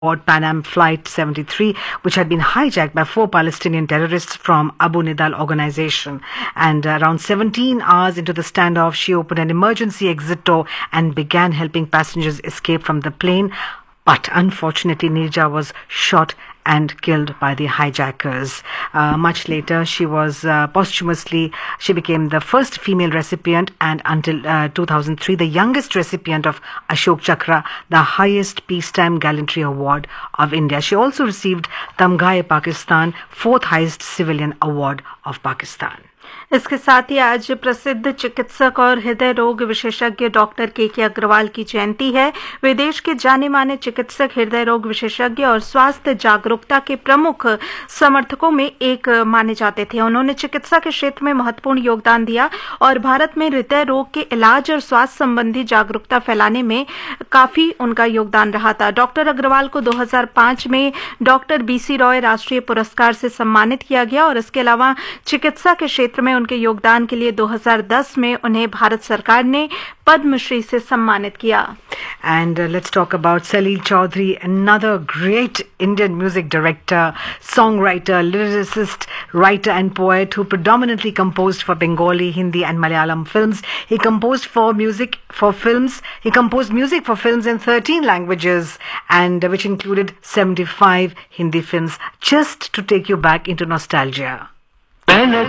aboard Pan Am Flight 73, which had been hijacked by 4 Palestinian terrorists from Abu Nidal organization. And around 17 hours into the standoff, she opened an emergency exit door and began helping passengers escape from the plane. But unfortunately, Nirja was shot and killed by the hijackers. Much later, she became the first female recipient and until 2003, the youngest recipient of Ashok Chakra, the highest peacetime gallantry award of India. She also received Tamga-e-Pakistan, 4th highest civilian award of Pakistan. इसके साथ ही आज प्रसिद्ध चिकित्सक और हृदय रोग विशेषज्ञ doctor के अग्रवाल की जयंती है। वे देश के जाने माने चिकित्सक, हृदय रोग विशेषज्ञ और स्वास्थ्य जागरूकता के प्रमुख समर्थकों में एक माने जाते थे। उन्होंने चिकित्सा के क्षेत्र में महत्वपूर्ण योगदान दिया और भारत में हृदय रोग के इलाज और स्वास्थ्य संबंधी जागरूकता फैलाने में काफी उनका योगदान रहा था। डॉक्टर अग्रवाल को 2005 में डॉक्टर BC रॉय राष्ट्रीय पुरस्कार से सम्मानित किया गया और इसके अलावा चिकित्सा के क्षेत्र में उनके योगदान के लिए 2010 में उन्हें भारत सरकार ने पद्मश्री से सम्मानित किया। And let's talk about Salil Chaudhary, another great Indian music director, songwriter, lyricist, writer and poet who predominantly composed for Bengali, Hindi and Malayalam films. He composed music for films in 13 languages, and which included 75 Hindi films, just to take you back into nostalgia.